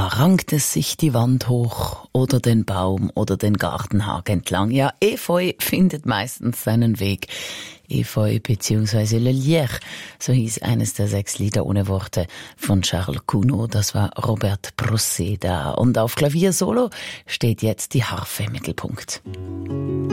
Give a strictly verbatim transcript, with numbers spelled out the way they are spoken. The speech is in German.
Da rankt es sich die Wand hoch oder den Baum oder den Gartenhag entlang. Ja, Efeu findet meistens seinen Weg. Efeu bzw. Le Lierre, so hieß eines der sechs Lieder ohne Worte von Charles Gounod. Das war Robert Proceda. Und auf Klavier Solo steht jetzt die Harfe im Mittelpunkt.